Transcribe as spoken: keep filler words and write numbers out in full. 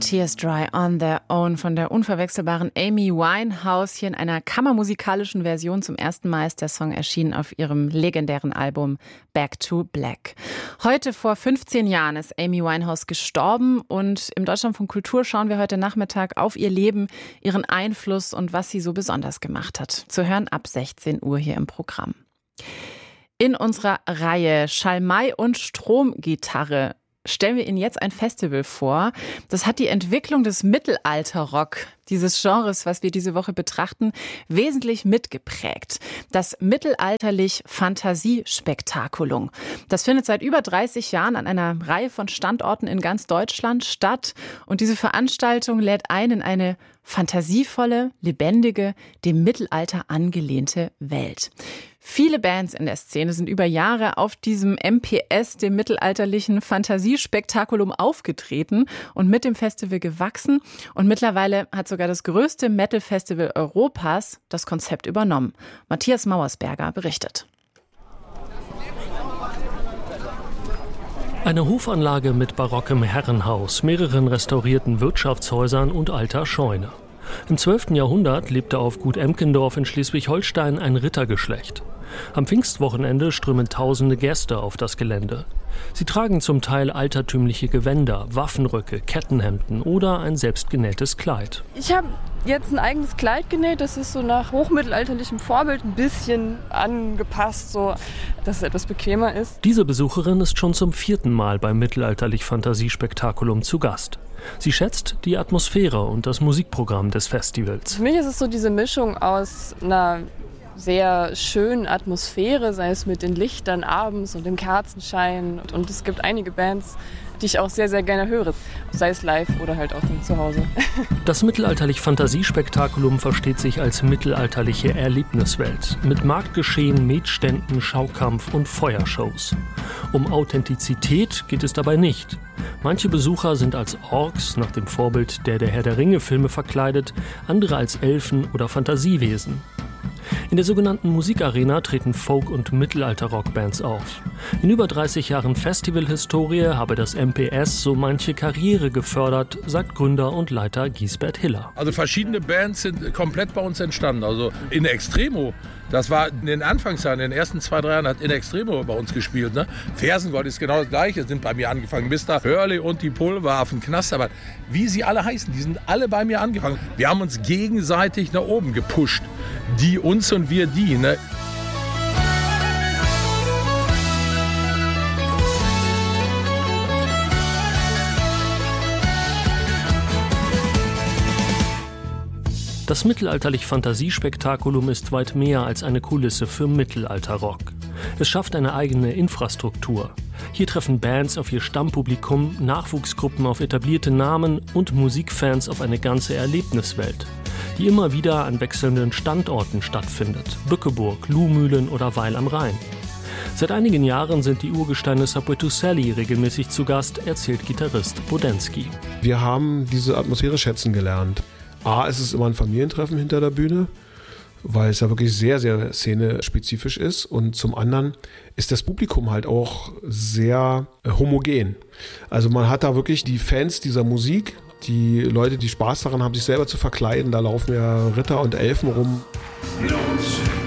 Tears Dry on Their Own von der unverwechselbaren Amy Winehouse. Hier in einer kammermusikalischen Version zum ersten Mal ist der Song erschienen auf ihrem legendären Album Back to Black. Heute vor fünfzehn Jahren ist Amy Winehouse gestorben und im Deutschlandfunk Kultur schauen wir heute Nachmittag auf ihr Leben, ihren Einfluss und was sie so besonders gemacht hat. Zu hören ab sechzehn Uhr hier im Programm. In unserer Reihe Schalmei und Stromgitarre stellen wir Ihnen jetzt ein Festival vor. Das hat die Entwicklung des Mittelalterrock, dieses Genres, was wir diese Woche betrachten, wesentlich mitgeprägt. Das mittelalterlich-Fantasiespektakulum. Das findet seit über dreißig Jahren an einer Reihe von Standorten in ganz Deutschland statt. Und diese Veranstaltung lädt ein in eine fantasievolle, lebendige, dem Mittelalter angelehnte Welt. Viele Bands in der Szene sind über Jahre auf diesem M P S, dem mittelalterlichen Fantasiespektakulum, aufgetreten und mit dem Festival gewachsen. Und mittlerweile hat sogar das größte Metal-Festival Europas das Konzept übernommen. Matthias Mauersberger berichtet. Eine Hofanlage mit barockem Herrenhaus, mehreren restaurierten Wirtschaftshäusern und alter Scheune. Im zwölften Jahrhundert lebte auf Gut Emkendorf in Schleswig-Holstein ein Rittergeschlecht. Am Pfingstwochenende strömen tausende Gäste auf das Gelände. Sie tragen zum Teil altertümliche Gewänder, Waffenröcke, Kettenhemden oder ein selbstgenähtes Kleid. Ich habe jetzt ein eigenes Kleid genäht. Das ist so nach hochmittelalterlichem Vorbild ein bisschen angepasst, so dass es etwas bequemer ist. Diese Besucherin ist schon zum vierten Mal beim Mittelalterlich-Fantasiespektakulum zu Gast. Sie schätzt die Atmosphäre und das Musikprogramm des Festivals. Für mich ist es so diese Mischung aus einer sehr schönen Atmosphäre, sei es mit den Lichtern abends und dem Kerzenschein. Und es gibt einige Bands, die ich auch sehr, sehr gerne höre, sei es live oder halt auch dann zu Hause. Das Mittelalterlich-Fantasiespektakulum versteht sich als mittelalterliche Erlebniswelt mit Marktgeschehen, Metständen, Schaukampf und Feuershows. Um Authentizität geht es dabei nicht. Manche Besucher sind als Orks nach dem Vorbild der Der Herr der Ringe-Filme verkleidet, andere als Elfen oder Fantasiewesen. In der sogenannten Musikarena treten Folk- und Mittelalter-Rockbands auf. In über dreißig Jahren Festivalhistorie habe das M P S so manche Karriere gefördert, sagt Gründer und Leiter Giesbert Hiller. Also verschiedene Bands sind komplett bei uns entstanden. Also In Extremo, das war in den Anfangsjahren, in den ersten zwei, drei Jahren hat In Extremo bei uns gespielt. Ne? Fersengold ist genau das Gleiche, sind bei mir angefangen. Mister Hurley und die Pulveraffen, Knasterband, wie sie alle heißen, die sind alle bei mir angefangen. Wir haben uns gegenseitig nach oben gepusht. Die uns und wir die. Ne? Das Mittelalterlich-Fantasiespektakulum ist weit mehr als eine Kulisse für Mittelalterrock. Es schafft eine eigene Infrastruktur. Hier treffen Bands auf ihr Stammpublikum, Nachwuchsgruppen auf etablierte Namen und Musikfans auf eine ganze Erlebniswelt, die immer wieder an wechselnden Standorten stattfindet. Bückeburg, Luhmühlen oder Weil am Rhein. Seit einigen Jahren sind die Urgesteine Subway to Sally regelmäßig zu Gast, erzählt Gitarrist Bodensky. Wir haben diese Atmosphäre schätzen gelernt. A, ist es immer ein Familientreffen hinter der Bühne, weil es ja wirklich sehr, sehr szenespezifisch ist. Und zum anderen ist das Publikum halt auch sehr äh, homogen. Also man hat da wirklich die Fans dieser Musik, die Leute, die Spaß daran haben, sich selber zu verkleiden. Da laufen ja Ritter und Elfen rum. Blut.